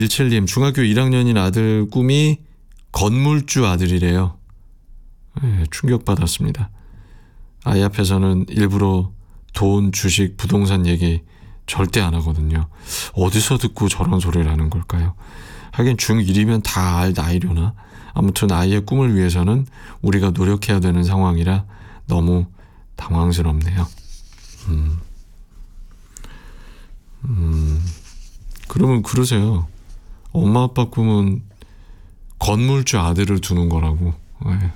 17님, 중학교 1학년인 아들 꿈이 건물주 아들이래요. 네, 충격받았습니다. 아이 앞에서는 일부러 돈, 주식, 부동산 얘기 절대 안 하거든요. 어디서 듣고 저런 소리를 하는 걸까요? 하긴 중1이면 다 알 나이려나? 아무튼 아이의 꿈을 위해서는 우리가 노력해야 되는 상황이라 너무 당황스럽네요. 그러면 그러세요. 엄마 아빠 꿈은 건물주 아들을 두는 거라고. 네.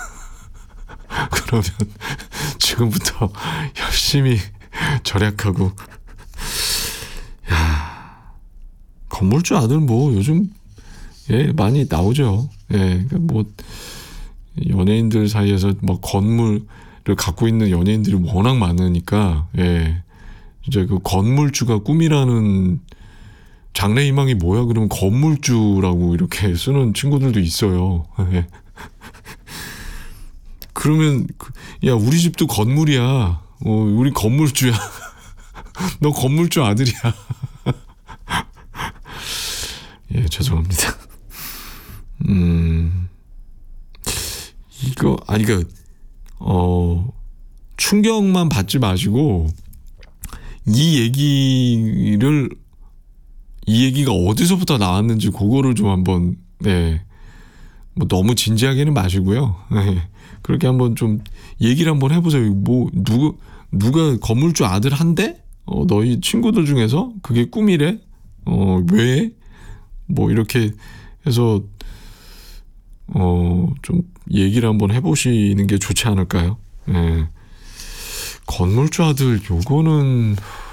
그러면 지금부터 열심히 절약하고. 야, 건물주 아들 뭐 요즘 많이 나오죠. 뭐 연예인들 사이에서 막 건물을 갖고 있는 연예인들이 워낙 많으니까 이제 그 건물주가 꿈이라는 장래희망이 뭐야? 그러면 건물주라고 이렇게 쓰는 친구들도 있어요. 그러면 야, 우리 집도 건물이야. 우리 건물주야. 너 건물주 아들이야. 예, 죄송합니다. 그러니까 충격만 받지 마시고 이 얘기가 어디서부터 나왔는지 그거를 좀 한번 뭐 너무 진지하게는 마시고요. 그렇게 한번 좀 얘기를 한번 해보세요. 뭐 누가 건물주 아들 한대? 너희 친구들 중에서 그게 꿈이래? 왜? 뭐 이렇게 해서 좀 얘기를 한번 해보시는 게 좋지 않을까요? 건물주 아들 요거는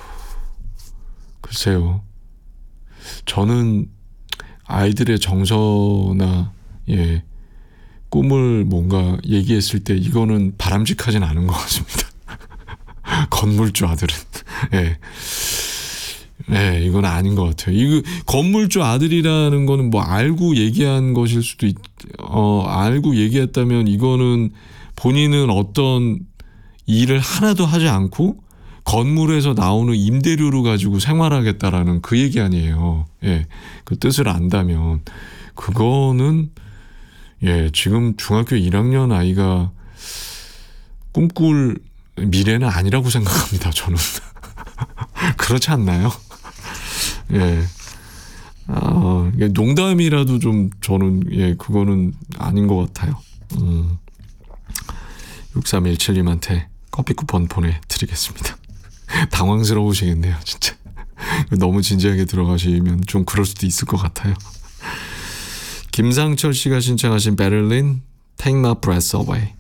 글쎄요. 저는 아이들의 정서나 꿈을 뭔가 얘기했을 때 이거는 바람직하진 않은 것 같습니다. 건물주 아들은 이건 아닌 것 같아요. 이거 건물주 아들이라는 거는 뭐 알고 얘기한 것일 수도 알고 얘기했다면 이거는 본인은 어떤 일을 하나도 하지 않고 건물에서 나오는 임대료를 가지고 생활하겠다라는 그 얘기 아니에요. 그 뜻을 안다면 그거는 지금 중학교 1학년 아이가 꿈꿀 미래는 아니라고 생각합니다. 저는 그렇지 않나요? 농담이라도 좀 저는 그거는 아닌 것 같아요. 6317님한테 커피 쿠폰 보내드리겠습니다. 당황스러우시겠네요, 진짜. 너무 진지하게 들어가시면 좀 그럴 수도 있을 것 같아요. 김상철 씨가 신청하신 베를린 Take My Breath Away.